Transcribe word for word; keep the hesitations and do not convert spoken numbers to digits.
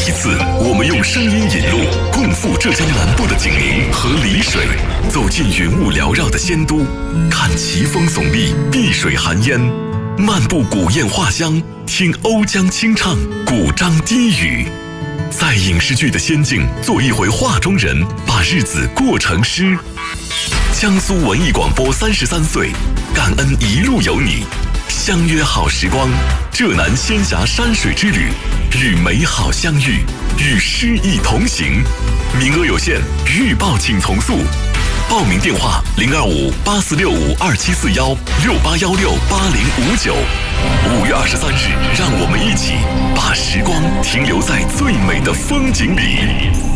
一次，我们用声音引路，共赴浙江南部的景宁和丽水，走进云雾缭绕的仙都，看奇峰耸立，碧水含烟，漫步古堰画乡，听瓯江清唱，古獐低语。在影视剧的仙境做一回画中人，把日子过成诗。江苏文艺广播三十三岁，感恩一路有你，相约好时光，浙南仙峡山水之旅，与美好相遇，与诗意同行。名额有限，预报请从速。报名电话零二五八四六五二七四幺六八幺六八零五九。五月二十三日，让我们一起把时光停留在最美的风景里。